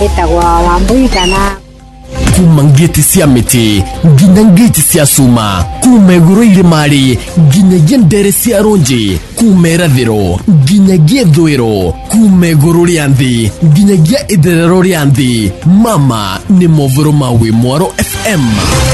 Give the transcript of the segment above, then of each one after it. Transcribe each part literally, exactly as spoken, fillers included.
etagwa Wambui kana kuma ngeti cia miti nginya ngeti cia cuma kuma iguru irimari nginyagia ndere cia ronji kuma irathiro nginyagia ithwiro kuma iguru ria nthi nginyagia itherero ria nthi mama ni movoro ma wi Mwaro F M.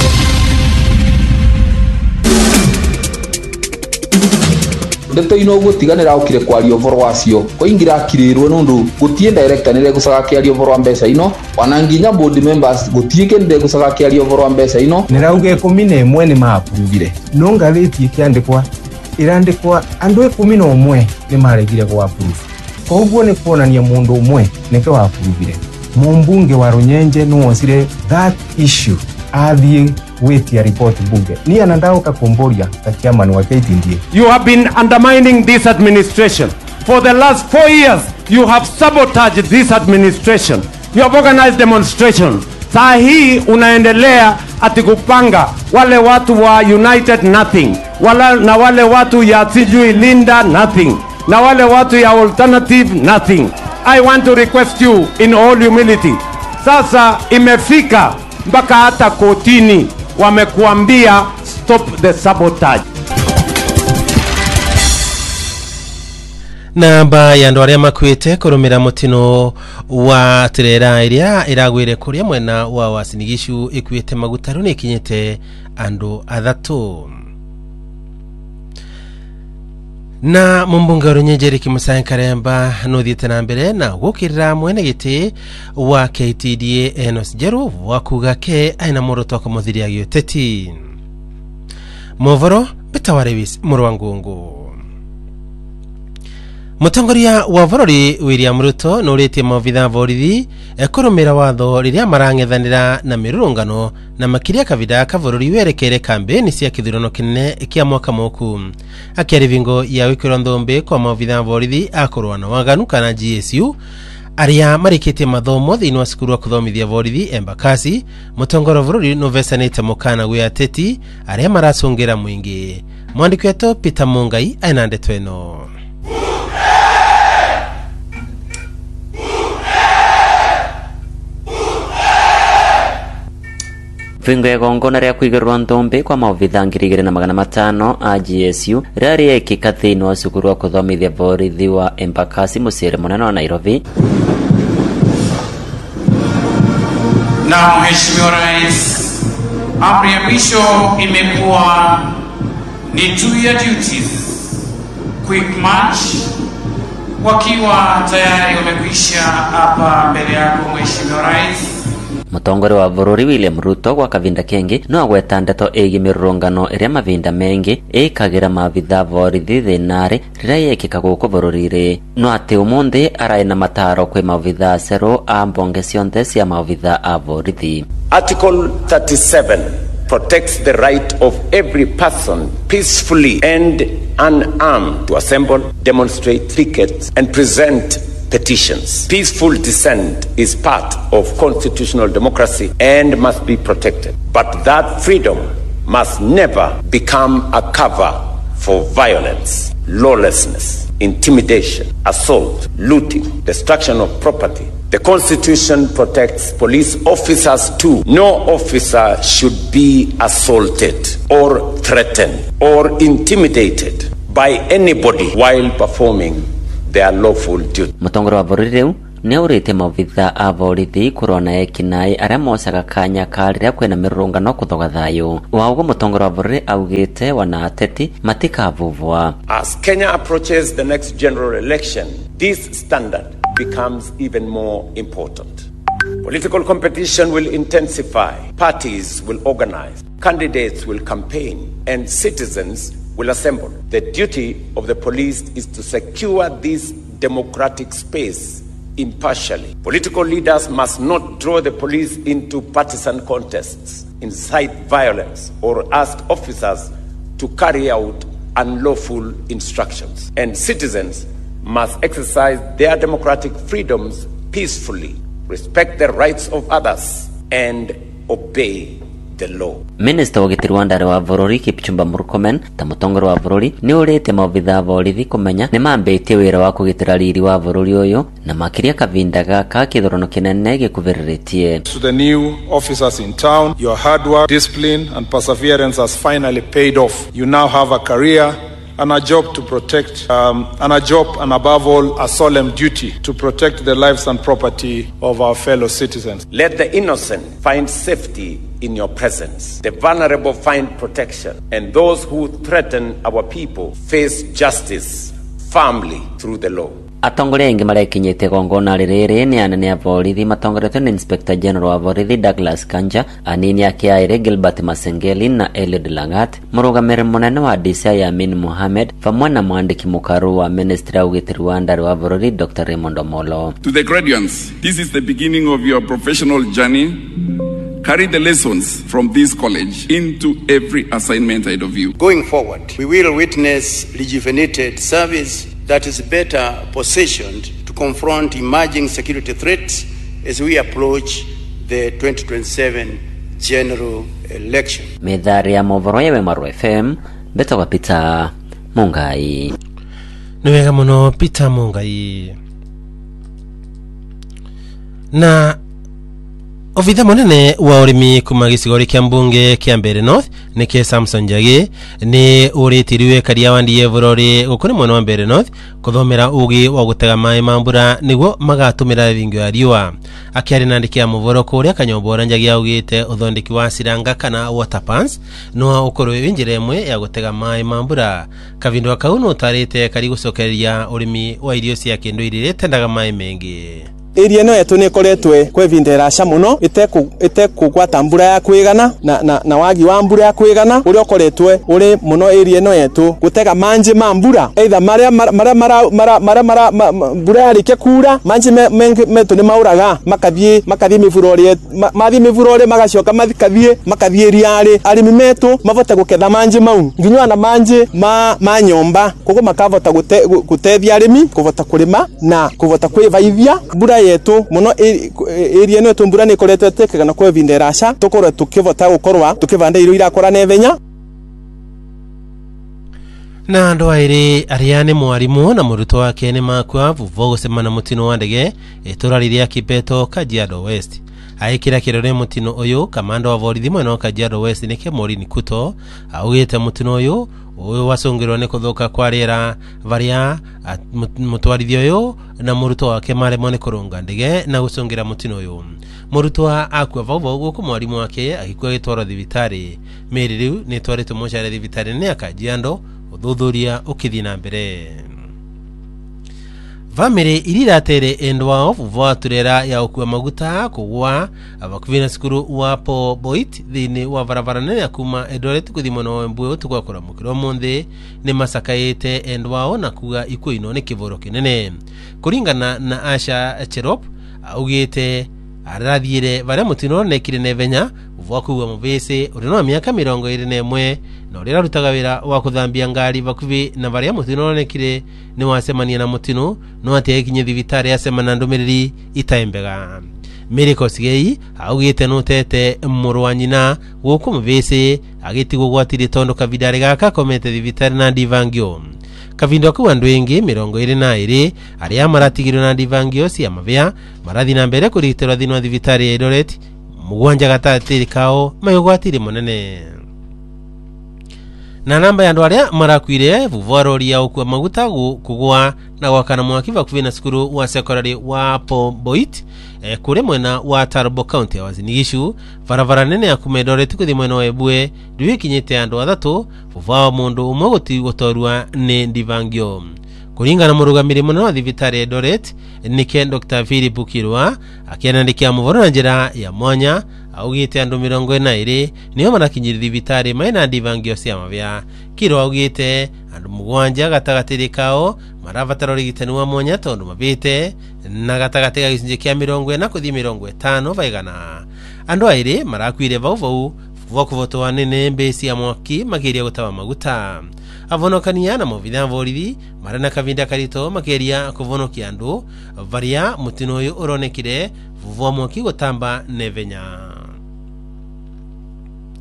Ndeto ino gutiganira ukire kwaria uvoro wacio koingira kirirwe nundu gutie director nire gusaga kiaria uvoro wa mbeca ino wananginya board members gutiike nire gusaga kiaria uvoro wa mbeca ino nirauge kumi na imwe ni maapuruvire nonga ritie kiandikwa irandikwa andu kumi na umwe ni maregire kwa approve koguo ni kuonania mundu umwe nike wa appruvire mumbunge wa Runyenje nuosire that issue athie wetia report bunge ni anandauka kumboria chairman wa K T D A. You have been undermining this administration for the last four years. You have sabotaged this administration. You have organized demonstrations. Saa hii unaendelea ati kupanga wale watu wa United nothing wala na wale watu ya sijui Linda nothing na wale watu ya alternative nothing. I want to request you in all humility, sasa imefika mpaka hata kotini wamekuambia stop the sabotage. Namba ya andu aria makwite kurumira mutino wa tirera iria iragwire kuria mwena wa Wasinigishu ikwite magutaru ni kinyite andu athatu. Na mumbunge Runyenje Ricky Musayi Karemba nuthiite na mbere na gukirira mwene giti wa K T D A Enos Njeru wakuga ke aina muruto kumuthiria giuteti movoro bitawarewis murwangungu. Mutongoria wa bururi William Ruto nuritie mavitha borithi ekurumira watho riria marang'ethanira na mirurungano na makiria kavida ka bururi werekere kampeni cia kithurano kinene kia mwaka muku akiari vingo ya wikiro nthombe kwa mavitha borithi akorwana waganu kana G S U aria marikite mathomo thiini wa cukuru wa kuthomithia borithi Embakasi. Mutongoro bururi novesanite mukana gwi ateti aria maracungira mwingi. Mwandiki wetu Peter Mungai aina ndeto eno. Vingo ya gongona ria kuigerwa nthombe kwa maovitha ngiri igiri na magana matano a G S U rari ekika thiini wa cukuru wa kuthomithia borithi wa Embakasi mucere munene wa Nairobi. Na Mheshimiwa Rais, amri ya mwisho imekuwa ni two year duties quick march, wakiwa tayari wamekwisha hapa mbele yako Mheshimiwa Rais. Mutongore wa bururi William Ruto gwa kavinda kengi no agweta ndeto egi mirurungano iria mavinda mengi ikagira mavitha borithi thinari riria yekika guku bururire no ati umundi arai na mataro kwi mavitha cero a mbonge cionthe cia mavitha a borithi. Article thirty-seven protects the right of every person peacefully and unarmed to assemble, demonstrate, picket and present petitions. Peaceful dissent is part of constitutional democracy and must be protected. But that freedom must never become a cover for violence, lawlessness, intimidation, assault, looting, destruction of property. The Constitution protects police officers too. No officer should be assaulted or threatened or intimidated by anybody while performing their lawful duty. Mutongoro wa bururi riu ne urite mavitha a borithi kurona ekinai aria mocaga kanya kariria kwena mirurungano kuthoga thayo. Waugo mutongoro wa bururi augite wana ateti matikavuvwa. As Kenya approaches the next general election, this standard becomes even more important. Political competition will intensify, parties will organize, candidates will campaign, and citizens will assemble. The duty of the police is to secure this democratic space impartially. Political leaders must not draw the police into partisan contests, incite violence, or ask officers to carry out unlawful instructions. And citizens must exercise their democratic freedoms peacefully, respect the rights of others, and obey the law. Minister wa gitiri wa ndare wa bururi Kipchumba Murkomen ta mutongoro wa bururi ni urite maobitha borithi kumenya ni mambitie wira wa kugitira riri wa bururi uyu na makiria kavinda gaka kithorono kinene gikuviritie. To the new officers in town, your hard work, discipline and perseverance has finally paid off. You now have a career and a job to protect, um, and a job and above all a solemn duty to protect the lives and property of our fellow citizens. Let the innocent find safety in your presence. The vulnerable find protection, and those who threaten our people face justice firmly through the law. Atongoria ingi marekinyite gongona ririri ni anene a borithi matongoretwe ni Inspector General wa borithi Douglas Kanja, anini ake aire Gilbert Masengeli na Eliud Langat, murugamiri munene wa D C I Amin Mohamed, vamwe na mwandiki mukaru wa Ministry of Ugitiri wa ndare wa borithi Doctor Raymond Omolo. To the graduates, this is the beginning of your professional journey. Carry the lessons from this college into every assignment ahead of you. Going forward, we will witness rejuvenated service that is better positioned to confront emerging security threats as we approach the twenty twenty-seven general election. Medhari ya movoro ya Maru F M, Beto wa Peter Mungai. Nwega muno Peter Mungai. Na Ofitha munene wa urimi kuma gicigori kia mbunge kia Mbeere North nike Samson Njagi ni uritiriwe karia wandie burori gukuri mwena wa Mbeere North kuthomera ugi wa gutega mai mambura niguo magatumira thingo ya riua. Akiari nandikia muvoro kuria Kanyombora Njagi augite uthondeki wa ciranga kana water pans no ukorwe winjire imwe ya gutega mai mambura. Kavindo akau no tarite kari gucokereria urimi wa irio cia kindu irire tendaga mai mengi. Area no yetu ni koretwe kwe vindera sha muno iteku itekugwata mbura ya kwigana na na, na wagi wa mbura ya kwigana uri okoretwe uri muno area no yetu gutega manje ma mbura either maria maria maria maria maria mbura yarike kura manje metu ni mauraga makathie makathie mivurori mathie mivurori magacoka mathikathie makathie riari arimi metu mavote guketha manje mau nginywa na manje ma ma nyomba kuko makavota gute gutethia arimi kuvota kurima na kuvota kwivaithia mbura yetu muno area no tumbura ni koretwe tekega na kwa vinderasha tukore tukivota gukorwa tukivanda irio irakora nevenya. Na ndo aire ariane mwarimu na muruto wake ni makwa vuvo gusemana mutino wa ndege itura riria Kipeto Kajiado West. Aikira kirore mutino uyu kamanda wa borithi mwena wa Kajiado West nike Morini Kuto augite mutino uyu uyu wasungirwo ni kuthuka kwa riera varia mutwarithio uyu na muruto wake maremwo ni kurunga ndege na gucungira mutino uyu. Muruto akwa vavo guku mwarimu wake agikwa gitwaro thibitari meri riu ni twarite mucare thibitari ni Kajiado uthuthuria ukithii na mbere. Family iriratere endwa of vaturera ya ukua maguta kugwa abakuvina skuru wapo boit thini wa barabarane ya kuma Eldoret kuthimono Embwe utukwa kura mukiro monde ni masakaite endwa na kuga ikuino ni kivoro kinene kuringana na Asha Cherop augite arathire bare mutino nekire nevenya uvakuwa mubese uri no miaka mirongo iri nemwe no rira rutaga wira wa kuthambia ngari bakuvi na bare mutino nekire ni wasemania na mutino no ate kinye thivitari asemana ndumiriri itaembega. Miriko Sigei augite no tete murwanyina guku mubese agiti gugwatire tondo kavidari gaka komete thivitari na Ndivangio. Kavindo kwa andu engi mirongo iri na iri aria maratigirwo na Ndivangio cia mavea marathi na mbere kuriterwa thino wa thivitari Eldoret mugwanja gatatiri kao mayogwatire munene. Na namba ya andu aria marakwire vuvorori ya ukua maguta kugwa na gwakana mwaki vakuvina skuru wa secondary wa Pomboit e, kure mwena wa Tarbo County ya Wazinigishu varavara nene ya Eldoret kuthi mwena wa Embwe ndiwe kinyete andu athatu vuvao mundu umwe guti gutorwa ni Ndivangio. Kuringana murugamiri munene wa thivitari Eldoret nike Doctor Philip Kirwa akiandikia muvoro na njira ya mwanya augite andu mirongo ina iri niyo marakinyiri thivitari maina Ndivangio cia mavea. Kirwa augite andu mugwanja gatagatiri kao maravatara urigitani wa mwanya tondu mavite na gatagati ga gicunji kia mirongo ina kuthi mirongo itano vaigana. Andu airi marakwire vau vau vokuvotoa nene mbesi ya mwaki makiria gutawa maguta. Avonokania na movitha borithi marana kavinda karito makiria kuvonokia andu varia mutino uyu uronekire vuvo mwaki gutamba nevenya.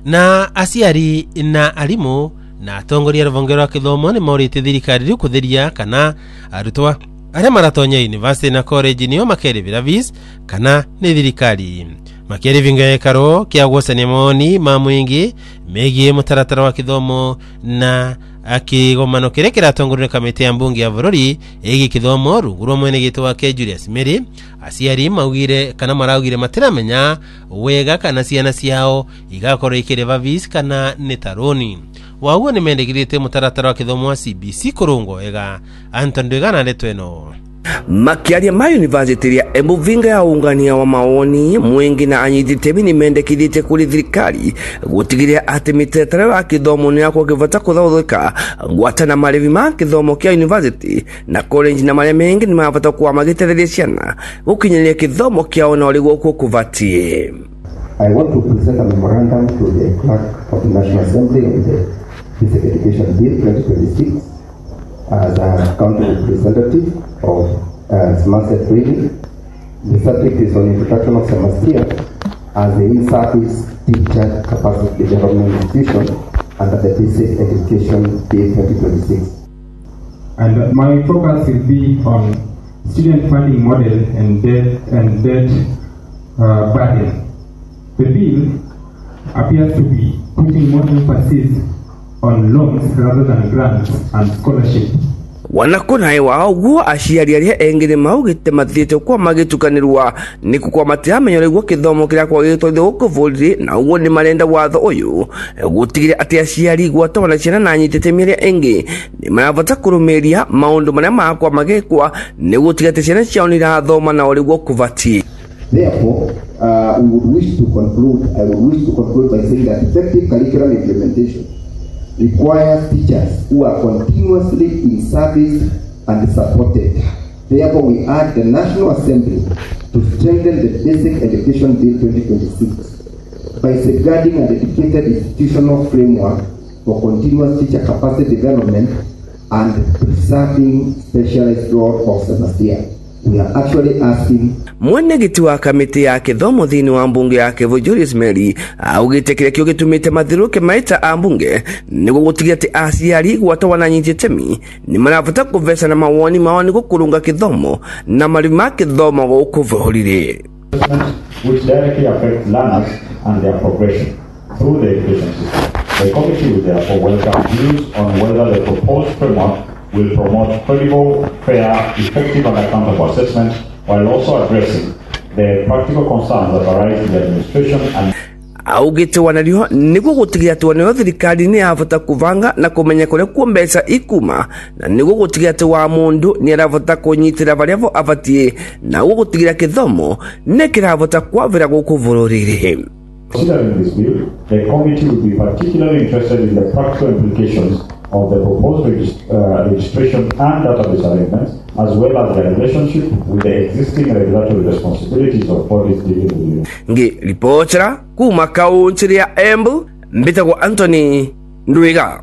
Na aciari na arimu na atongoria rũhonge rwa gĩthomo nĩ morĩte thirikari rĩu kũtheria kana arutwo arĩa maratonya university na college nĩo makerĩbĩra fees kana nĩ thirikari. Makĩrĩbinga gĩikaro kĩa gucania mawoni ma mũingĩ megiĩ mũtaratara wa gĩthomo na akĩgomano kĩrĩa kĩratongorio nĩ kamĩtĩ ya mbunge ya bũrũri ĩgiĩ gĩthomo rungu rwa mwenegĩtĩ wake Julius Mary. Aciari maugire kana maraugire matiramenya wega kana ciana ciao igakorwo ikĩrĩba fees kana nĩ taroni. Waguo nĩ mendekithĩtie mũtaratara wa gĩthomo wa C B C kũrũngwo wega. Anton Ndwigana ndeto ĩno. Makiaria ma university ya Embu vinga ya ungania wa maoni mwengi na anyititemi ni mendekithĩtie kũrĩ thirikari gũtigĩrĩra atĩ mĩtaratara ya gĩthomo nĩ yakwo gĩbata kũthondeka ngwatana marĩhi ma gĩthomo kĩa university na college na marĩa mengi nĩ mabata kuwa magĩtetheria ciana gũkinyĩria gĩthomo kĩao na ũrĩ gũkũ kũbatie. I want to present a memorandum to the clerk of the National Assembly on the Basic Education Bill twenty twenty-six as a county representative of uh, semester training. The subject is on introduction of semester as the in-service teacher capacity development institution under the Basic Education Bill twenty twenty-six. And my focus will be on student funding model and debt and debt uh, burden. The bill appears to be putting more emphasis on loans rather than grants and scholarship. Wanakuna wao guo aciari aria engire maugite mathiete kwa magitukanirwa ni kwa matiamenyore gwo kithomo kiria kwa gitothe gukuvulire na ugo ni marenda watho uyu gutigire ati aciari gwatwa na ciana na nyitete miria engi ni marabata kurumiria maundu maria makwa magekwa ni gutiga ati ciana ciao ni rathoma na uri gwo kuvati. Therefore, uh, we would wish to conclude, I would wish to conclude by saying that effective curriculum implementation requires teachers who are continuously in service and supported. Therefore, we urge the National Assembly to strengthen the Basic Education Bill twenty twenty-six by safeguarding a dedicated institutional framework for continuous teacher capacity development and preserving specialized role of semester. We are actually asking mwenegiti wa kamiti ya gĩthomo thĩinĩ wa mbunge ya Kivu Julius Mary augĩte kĩrĩa kĩo gĩtũmĩte mathiũrũrũke maita a mbunge nĩguo gũtigia atĩ aciari gwatwa na nyitĩtemi nĩ marabata kũveca na mawoni mao nĩguo kũrũnga gĩthomo na marĩhi ma gĩthomo gũkũ bũrũri-inĩ. Which directly affect learners and their progression through the education system. The committee will therefore welcome views on whether the proposed framework will promote credible, fair, effective and accountable assessment while also addressing the practical concerns that arise in the administration and augite wanario niguo gutigia ati wanario thirikari ni yabata kuvanga na kumenya kuria kwa mbeca ikuma na niguo gutigia ati wa mundu ni arabata kunyitira baria vo abatie na guo gutigira kithomo ne kirabata kwavira guku bururi-ri. Considering this bill, the committee will be particularly interested in the practical implications of the proposed regist uh, registration and database arrangements, as well as the relationship with the existing regulatory responsibilities of bodies dealing with it. Ngi ripotera kuma kaunti ya Embu, mbitagwo Anthony Ndwiga.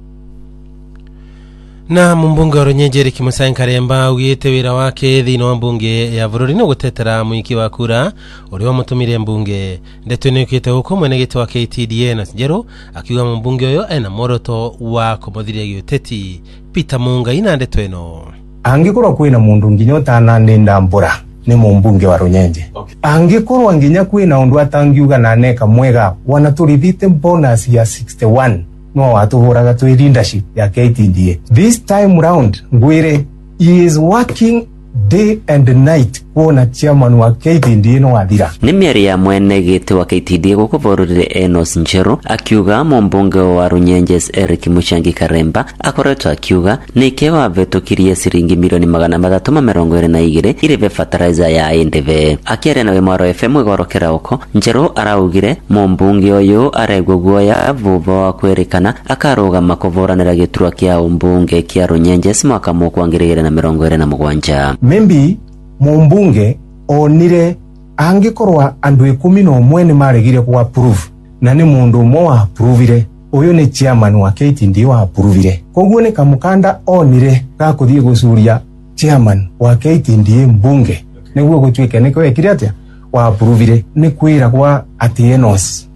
Na mumbunge wa Runyenjeri Kimusai Karemba ugite wira wake thĩinĩ wa mbunge ya bũrũri no gutetera mũiki wa kura ũrĩa wamutumire mbunge. Ndeto nĩ yũkĩte huko mwenegĩtĩ wa K T D A na Njerũ akiuga mbunge ũyũ ena muoroto wa kũmũthiria gĩũteti. Peter Mungai na ndeto ĩno. Angĩkorwo kwĩna mũndũ nginya ũtananenda mbura nĩ mũmbunge wa Runyenje. Okay. Angĩkorwo nginya kwĩna ũndũ atangiuga na neka mwega wanatũrithite bonus ya sixty-one no watuhuraga tu leadership ya K T D A. This time round Ngwire he is working day and night kuona chairman wa K T D A no wathira. Nĩ mĩario ya mwenegĩtĩ wa K T D A gũkũ bũrũri-inĩ Enos Njerũ akiuga mũmbunge wa Runyenje Eric Mushangi Karemba akoretwo akiuga nĩkĩo wavetũkirie ciringi milioni magana matatũ ma mĩrongo ĩrĩ na igĩrĩ irĩve fertilizer ya Endeve. Akĩaria na Wimaro F M igorokera uko Njerũ araugire mũmbunge ũyũ aregwo guoya vũva wa kwĩrĩkana akarũgama kũvoranĩra gĩturwa kĩa ũmbunge kĩa Runyenje mwaka wa ngiri igĩrĩ na mĩrongo ĩrĩ na mũgwanja. Maybe mumbunge onire angikorwa andu ikumi na umwe ni maregire ku approve na ni mundu umwe wa approvire uyu ni chairman wa K T D A wa approvire koguo ni kamukanda onire ga kuthie gucuria chairman wa K T D A mbunge niguo gutwike niko ekire atia wa approvire ni kwira kwa ati Enos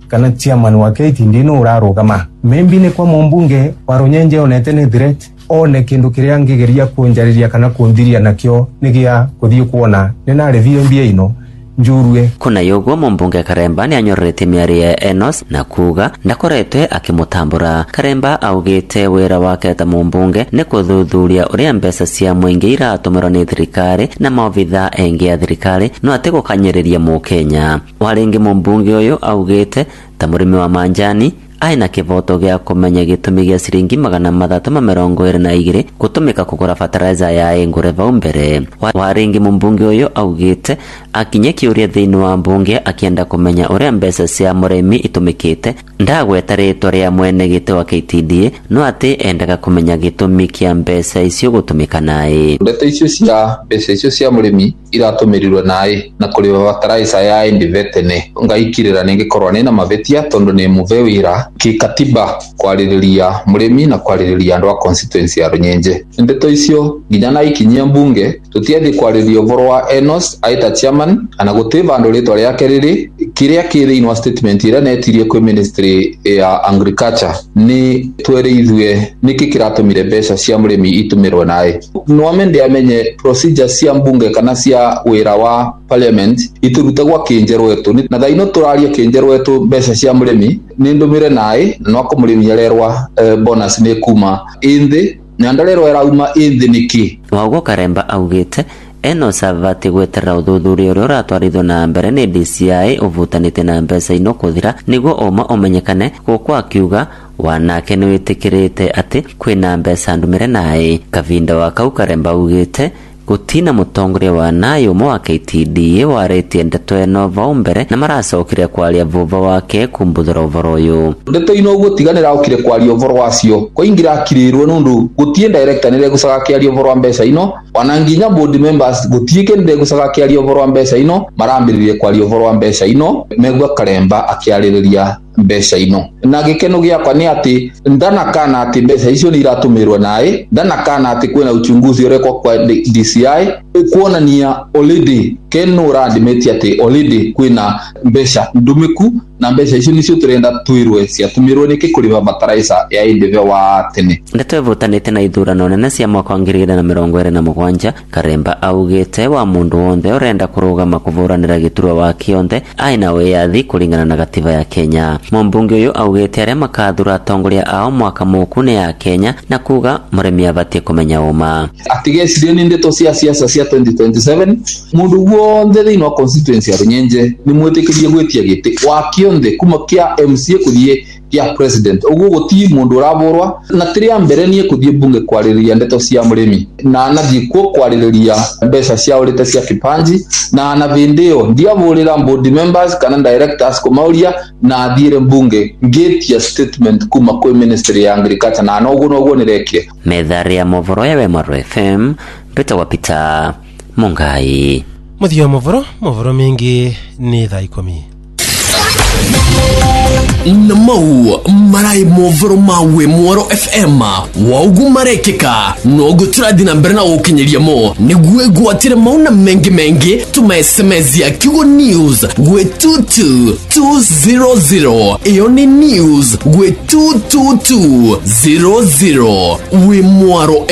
kana chairman wa K T D no urarugama membi ni kwa mumbunge wa Runyenje onete ni threat one kindu kiria ngigeria kunjariria kana kundhiria nakio nigia kuthii kuona nina review mbia ino njurwe. Kuna yogo mumbunge Karemba ni anyorete miari ya Enos na kuga ndakoretwe akimutambura. Karemba augite wira wake ta mumbunge ni kuthuthuria uria mbeca cia mwingi iratumirwo ni thirikari na maobitha engi ya thirikari no ate gukanyiriria mu Kenya. Waringi mumbunge uyu augite ta murimi wa manjani aina kivoto gya kumenya gitumi gya siringi magana mathatu ma mirongo iri na igiri gutumika kugura fertilizer ya engure vau mbere. Waringi mumbunge uyu augite akinye kiuria thiini wa mbunge akienda kumenya uria mbeca cia murimi itumikite ndagweta ritwa ria mwene gite wa K T D no ati endaga kumenya gitumi kia mbeca icio gutumika nae. Ndeto icio cia mbeca icio cia murimi iratumirirwe nae na kuri fertilizer ya indivetene ngaikirira ningikorwa ni na mavetia tondu ni muve wira kikatiba kwaririria murimi na kwaririria andu a constituency ya Runyenje. Ndeto icio nginya na ikinyia mbunge tutiethi kwaririria uvoro wa Enos aita chairman ana gutiva andu ritwa riake riri kiria kiri in statement ira netirie kwi ministry ya agriculture ni twereithwe niki kiratumire mbeca cia murimi itumirwe nae. No amende amenye procedure cia mbunge kana cia wira wa parliament iturutagwa kinjerwetu na thaino turaria kinjerwetu mbeca cia murimi ni ndumire nae no kumurimi arerwa uh, bonus ni kuma indi na ndarerwa erauma indi niki. Wago Karemba augite Enos avati gweterera uthuthuria uria uratwarithwo na mbere ni D C I uvutanite na mbeca ino kuthira niguo oma umenyekane gukwa akiuga wanake ni witikirite ati kwina mbeca ndumire nae. Kavinda wa kau Karemba augite gutina mutongoria wa nayo mo wa K T D waretie ndeto eno vau mbere na maracokire kwaria vuva wake kumbuthura uvoro uyu. Ndeto ino gutiganira ukire kwaria uvoro wacio koingira akirirwe nundu gutie director nire gusaga kiaria uvoro wa mbeca ino wananginya board members gutie kende gusaga kiaria uvoro wa mbeca ino marambiririe kwaria uvoro wa mbeca ino Megwa Karemba akiaririria mbeca ino na gikeno giakwa ni ati ndana kana ati mbeca icio ni iratumirwa nae ndana kana ati kwina uchunguzi urekwa kwa D C I kuonania already kenu randimeti ati already kwina mbeca ndumiku na mbeca icio nicio turenda twirwe ciatumirwe niki kuriva fertilizer ya indeve wa tene. Ndeto evutanite na ithurano nene cia mwaka wa ngiri igiri na mirongo iri na mugwanja. Karemba augite wa mundu wothe urenda kurugama kuvuranira giturwa wa kionthe aina wiyathi kuringana na gatiba ya Kenya. Mumbunge uyu augite aria makathura atongoria ao mwaka muku ni ya Kenya na kuga murimi abatie kumenya uma atigecirie ni ndeto cia siasa cia twenty twenty-seven mundu wothe thiini wa constituency ya Runyenje ni mwitikirie gwitia giti wa kionthe kuma kia M C A kuthie kia president ugu guti mundu uravorwa na tiria mbere nie kuthie bunge kwaririria ndeto cia murimi na nathie ku kwaririria mbeca cia urite cia kipanji na na vindio ndiavurira board members kana directors kumauria na athire bunge ngetia statement kuma kwa ministry ya agriculture na no guno guo nirekie. Methari ya movoro ya Wemaro F M Peter Wapita Mungai. Muthio movoro movoro mingi ni thaa ikumi na mau marai movoro mawe Mwaro F M waugu marekeka nogo turadi na mbere na ukinyeria mo niguwe gwatire mauna mengi mengi tuma S M S ya Kigo News gwe two two two zero zero iyo ni news gwe two two two zero zero we Mwaro